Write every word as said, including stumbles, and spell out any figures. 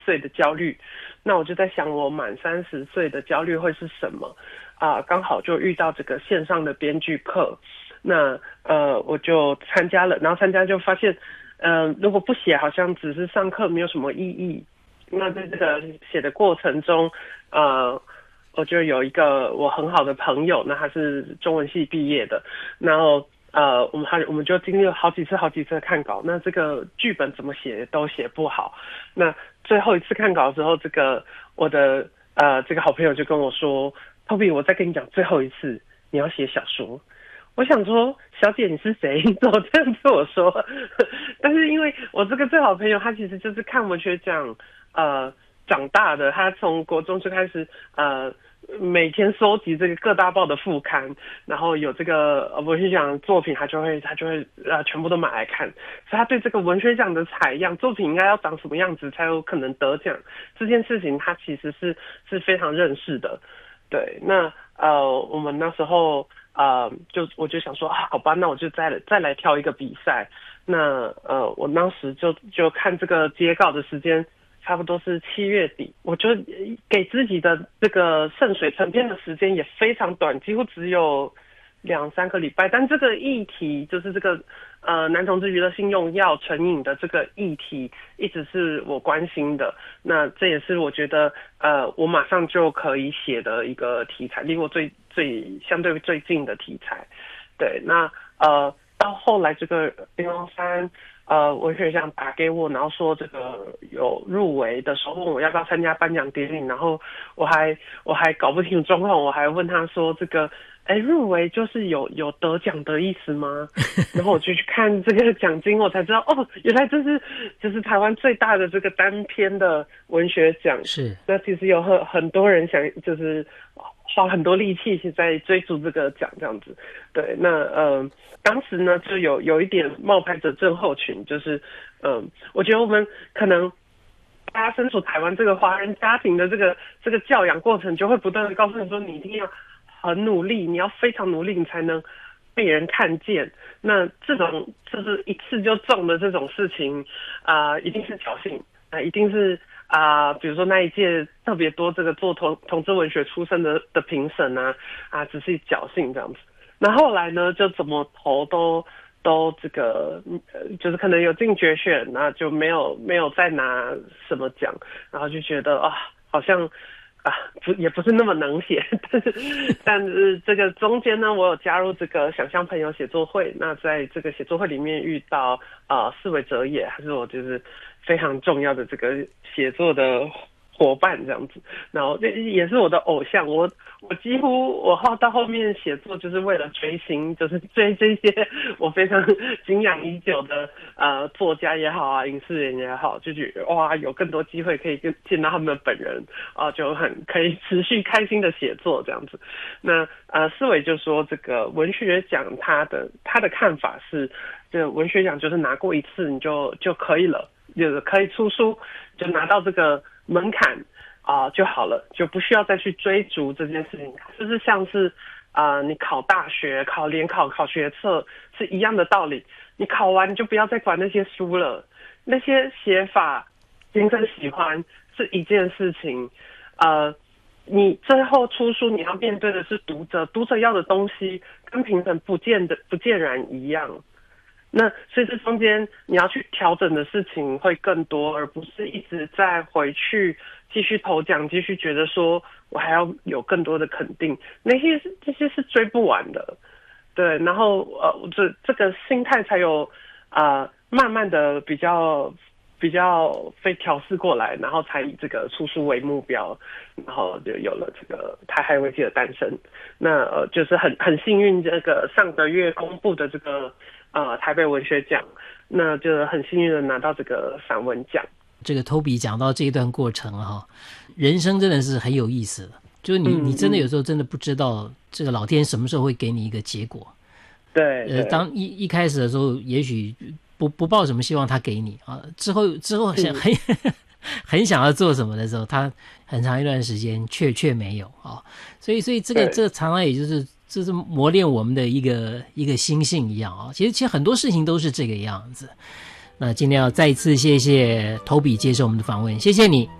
岁的焦虑。那我就在想，我满三十岁的焦虑会是什么？啊、呃，刚好就遇到这个线上的编剧课，那呃我就参加了，然后参加就发现，嗯、呃，如果不写，好像只是上课，没有什么意义。那在这个写的过程中，呃，我就有一个我很好的朋友，那他是中文系毕业的，然后呃，我们还我们就经历了好几次好几次的看稿，那这个剧本怎么写都写不好。那最后一次看稿的时候，这个我的呃这个好朋友就跟我说 ，Toby， 我再跟你讲最后一次，你要写小说。我想说，小姐你是谁？你怎么这样对我说？但是因为我这个最好的朋友，他其实就是看文学奖呃长大的，他从国中就开始呃每天收集这个各大报的副刊，然后有这个文学奖作品，他就会他就会呃全部都买来看，所以他对这个文学奖的采样作品应该要长什么样子才有可能得奖这件事情，他其实是是非常认识的。对，那呃我们那时候。呃，就我就想说啊，好吧，那我就再再来挑一个比赛。那呃，我当时就就看这个截稿的时间，差不多是七月底，我就给自己的这个圣水成片的时间也非常短，几乎只有两三个礼拜。但这个议题就是这个呃男同志娱乐性用药成瘾的这个议题，一直是我关心的。那这也是我觉得呃我马上就可以写的一个题材，离我最最相对最近的题材。对，那呃到后来这个林荣山呃文学奖打给我，然后说这个有入围的时候，问我要不要参加颁奖典礼，然后我还我还搞不清楚状况，我还问他说这个。哎，入围就是有有得奖的意思吗？然后我就去看这个奖金，我才知道哦，原来这是就是台湾最大的这个单篇的文学奖。 是， 那其实有很很多人想就是花很多力气在追逐这个奖这样子。对，那呃当时呢就有有一点冒牌者症候群，就是嗯、呃，我觉得我们可能。大家身处台湾这个华人家庭的这个这个教养过程，就会不断的告诉你说，你一定要很努力，你要非常努力，你才能被人看见。那这种就是一次就中的这种事情，啊、呃，一定是侥幸，啊、呃，一定是啊、呃，比如说那一届特别多这个做同同志文学出身的的评审啊，啊、呃，只是侥幸这样子。那后来呢，就怎么投都。都这个呃，就是可能有进决选，那就没有没有再拿什么奖，然后就觉得啊，好像啊不也不是那么能写，但是但是这个中间呢，我有加入这个想象朋友写作会，那在这个写作会里面遇到啊、呃、四维哲也，还是我就是非常重要的这个写作的伙伴这样子，然后也是我的偶像，我我几乎我后到后面写作就是为了追星，就是追这些我非常敬仰已久的呃作家也好啊，影视人也好，就觉得哇有更多机会可以跟见到他们本人啊、呃，就很可以持续开心的写作这样子。那呃思维就说这个文学奖他的他的看法是，这个文学奖就是拿过一次你就就可以了，就是可以出书就拿到这个门槛啊、呃、就好了，就不需要再去追逐这件事情，就是像是啊、呃、你考大学、考联考、考学测是一样的道理。你考完你就不要再管那些书了，那些写法评审喜欢是一件事情，呃，你最后出书你要面对的是读者，读者要的东西跟评审不见得不尽然一样。那所以这中间你要去调整的事情会更多，而不是一直在回去继续投奖，继续觉得说我还要有更多的肯定，那些这些是追不完的。对，然后呃，这这个心态才有啊、呃，慢慢的比较比较被调试过来，然后才以这个出书为目标，然后就有了这个台海危机的诞生。那呃，就是很很幸运，这个上个月公布的这个呃台北文学奖，那就很幸运的拿到这个散文奖。 这个 Toby 讲到这一段过程哈，人生真的是很有意思的。就是你，你真的有时候真的不知道这个老天什么时候会给你一个结果。 对， 呃，当一一开始的时候，也许不不抱什么希望他给你啊，之后之后想很很想要做什么的时候，他很长一段时间却却没有啊，所以所以这个这个常常也就是这是磨练我们的一个一个心性一样啊。其实其实很多事情都是这个样子。 那今天要再一次谢谢投笔接受我们的访问，谢谢你。